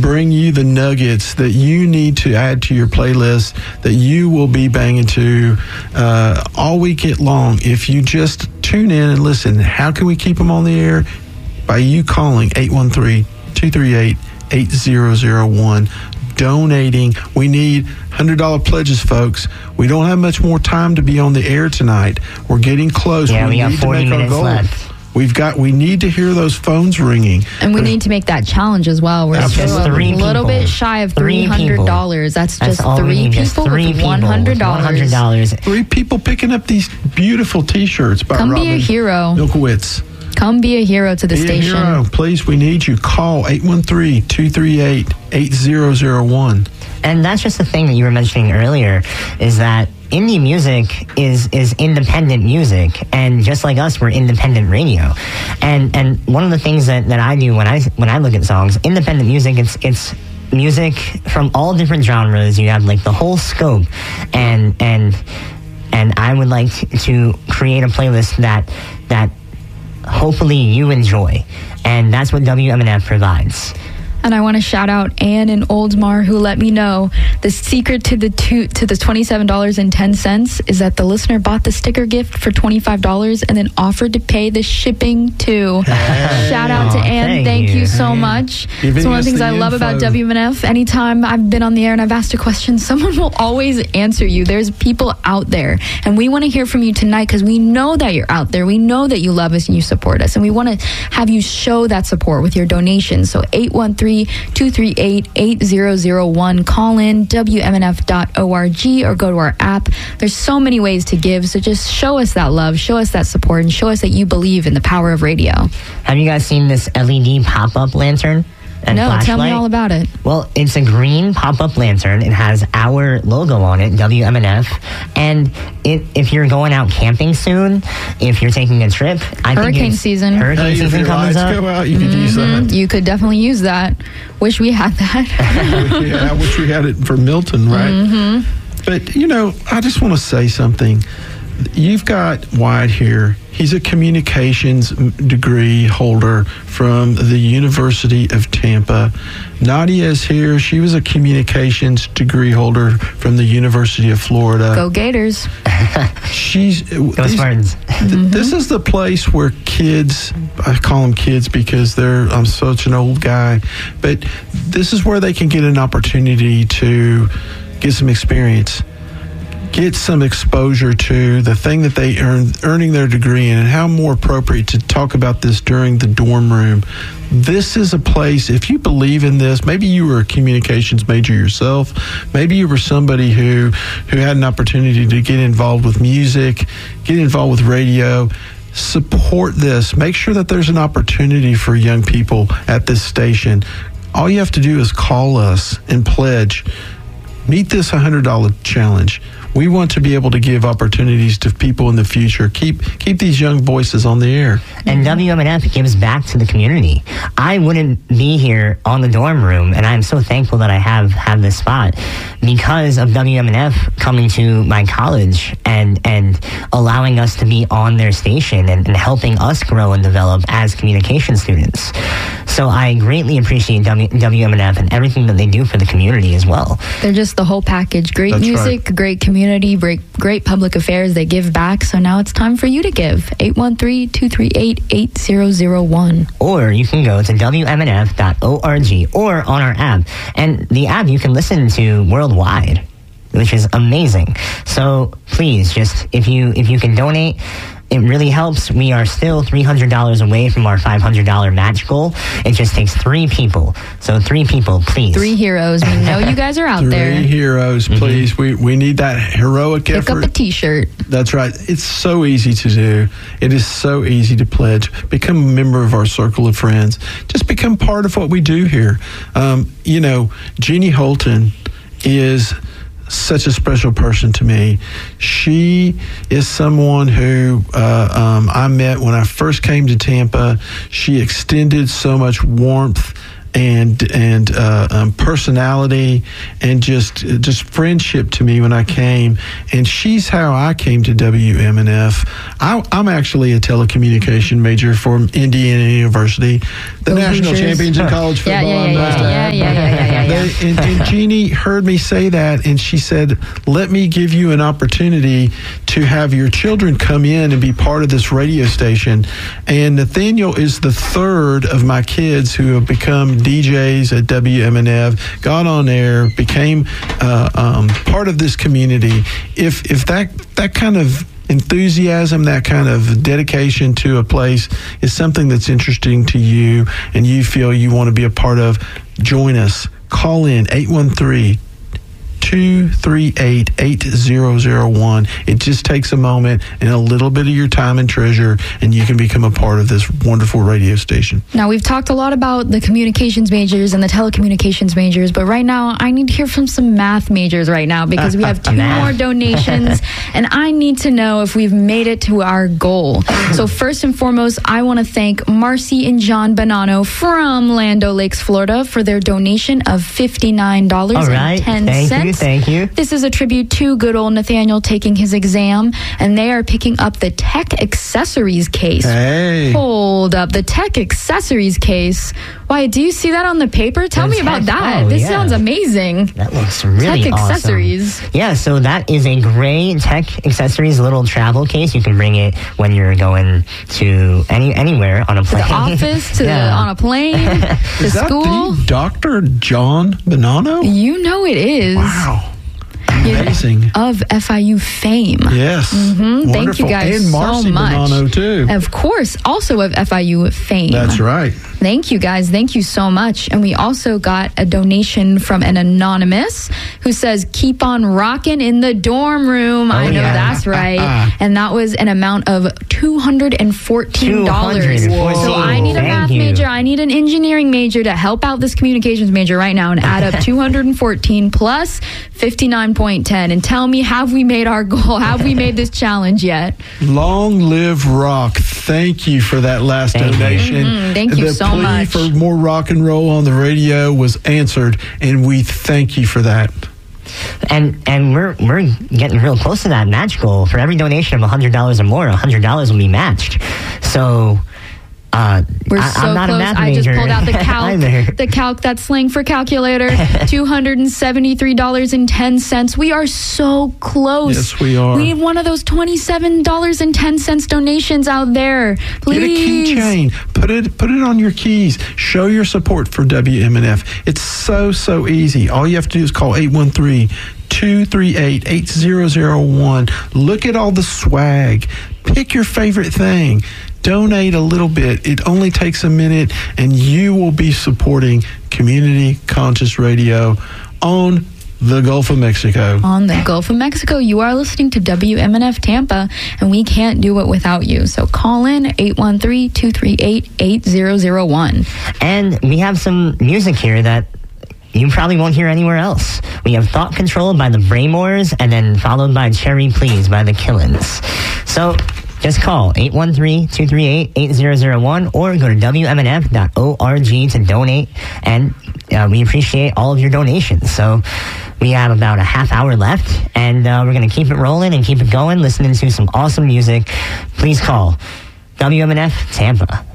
bring you the nuggets that you need to add to your playlist that you will be banging to all week long. If you just tune in and listen, how can we keep them on the air? By you calling 813-238-8001. Donating. We need $100 pledges, folks. We don't have much more time to be on the air tonight. We're getting close. Yeah, we got 40 minutes left. We need to hear those phones ringing. And we need to make that challenge as well. We're still a little bit shy of $300. That's just three people with $100. 3 people picking up these beautiful T-shirts by Come be a hero. Milkowitz. Come be a hero to the station. A hero. Please, we need you. Call 813-238-8001. And that's just the thing that you were mentioning earlier, is that indie music is independent music, and just like us, we're independent radio. And one of the things that I do when I look at songs, independent music, it's music from all different genres. You have like the whole scope, and I would like to create a playlist that hopefully you enjoy, and that's what WMNF provides. And I want to shout out Ann in Oldsmar, who let me know the secret to the $27.10 is that the listener bought the sticker gift for $25 and then offered to pay the shipping too. Hey. Shout out to Ann. Thank you so much. It's one of the things I love about WMNF. Anytime I've been on the air and I've asked a question, someone will always answer you. There's people out there, and we want to hear from you tonight because we know that you're out there. We know that you love us and you support us, and we want to have you show that support with your donations. So 813-238-8001. Call in WMNF.org or go to our app. There's so many ways to give, so just show us that love, show us that support, and show us that you believe in the power of radio. Have you guys seen this LED pop-up lantern? And no, flashlight? Tell me all about it. Well, it's a green pop-up lantern. It has our logo on it, WMNF. And if you're going out camping soon, if you're taking a trip, hurricane season comes up. Go out, you could use that. You could definitely use that. Wish we had that. Yeah, I wish we had it for Milton, right? Mm-hmm. But, I just want to say something. You've got Wyatt here. He's a communications degree holder from the University of Tampa. Nadia is here. She was a communications degree holder from the University of Florida. Go Gators. Go Spartans. This is the place where kids, I call them kids because I'm such an old guy, but this is where they can get an opportunity to get some experience, get some exposure to the thing that they earning their degree in, and how more appropriate to talk about this during the dorm room. This is a place, if you believe in this, maybe you were a communications major yourself, maybe you were somebody who had an opportunity to get involved with music, get involved with radio, support this. Make sure that there's an opportunity for young people at this station. All you have to do is call us and pledge. Meet this $100 challenge. We want to be able to give opportunities to people in the future. Keep these young voices on the air. And WMNF gives back to the community. I wouldn't be here on the dorm room, and I'm so thankful that I have this spot because of WMNF coming to my college and allowing us to be on their station and helping us grow and develop as communication students. So I greatly appreciate WMNF and everything that they do for the community as well. They're just the whole package. Great music, great community, great public affairs. They give back. So now it's time for you to give. 813-238-8001. Or you can go to WMNF.org or on our app. And the app you can listen to worldwide, which is amazing. So please, just if you can donate, it really helps. We are still $300 away from our $500 match goal. It just takes 3 people. So 3 people, please. 3 heroes. We know you guys are out there. 3 heroes, please. Mm-hmm. We need that heroic effort. Pick up a T-shirt. That's right. It's so easy to do. It is so easy to pledge. Become a member of our circle of friends. Just become part of what we do here. Jeannie Holton is such a special person to me. She is someone who I met when I first came to Tampa. She extended so much warmth and personality and just friendship to me when I came. And she's how I came to WMNF. I'm actually a telecommunication major from Indiana University, the national champions in college football. Yeah. And Jeannie heard me say that, and she said, let me give you an opportunity to have your children come in and be part of this radio station. And Nathaniel is the third of my kids who have become DJs at WMNF, got on air, became part of this community. If that kind of enthusiasm, that kind of dedication to a place is something that's interesting to you and you feel you want to be a part of, join us. Call in 813-238-8001. It just takes a moment and a little bit of your time and treasure, and you can become a part of this wonderful radio station. Now, we've talked a lot about the communications majors and the telecommunications majors, but right now I need to hear from some math majors right now because we have 2 more donations, and I need to know if we've made it to our goal. So first and foremost, I want to thank Marcy and John Bonanno from Land O'Lakes, Florida, for their donation of $59.10. All right. Thank you. This is a tribute to good old Nathaniel taking his exam, and they are picking up the tech accessories case. Hey. Hold up. The tech accessories case. Why, do you see that on the paper? Tell me about that. This sounds amazing. That looks really tech awesome. Accessories. Yeah, so that is a gray tech accessories little travel case. You can bring it when you're going to anywhere on a plane. To the office, on a plane, to is school. That the Dr. John Bonanno? You know it is. Wow. Amazing. Of FIU fame. Yes. Thank you guys and Marcy so much. Bonanno too. Of course, also of FIU fame. That's right. Thank you guys. Thank you so much. And we also got a donation from an anonymous who says, keep on rocking in the dorm room. I know that's right. And that was an amount of $214. So I need a math major. I need an engineering major to help out this communications major right now and add up 214 plus 59.10 and tell me, have we made our goal? Have we made this challenge yet? Long live rock. Thank you for that last donation. Thank you so much. The plea for more rock and roll on the radio was answered, and we thank you for that. And we're getting real close to that match goal. For every donation of $100 or more, $100 will be matched. So we're so I'm not close. A math I just major pulled out the calc. The calc, that's slang for calculator. $273.10. We are so close. Yes, we are. We need one of those $27.10 donations out there. Please. Get a keychain. Put it on your keys. Show your support for WMNF. It's so easy. All you have to do is call 813-238-8001. Look at all the swag. Pick your favorite thing. Donate a little bit. It only takes a minute, and you will be supporting community conscious radio on the Gulf of Mexico. On the Gulf of Mexico. You are listening to WMNF Tampa, and we can't do it without you. So call in 813-238-8001. And we have some music here that you probably won't hear anywhere else. We have Thought Control by the Braymores, and then followed by Cherry Please by the Killins. So just call 813-238-8001 or go to WMNF.org to donate, and we appreciate all of your donations. So we have about a half hour left, and we're going to keep it rolling and keep it going, listening to some awesome music. Please call WMNF Tampa.